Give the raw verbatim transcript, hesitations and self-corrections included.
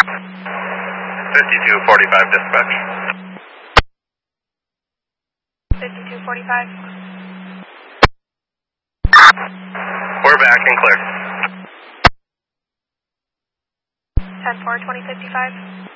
fifty-two forty-five dispatch. fifty-two forty-five. We're back and clear. ten four twenty fifty-five.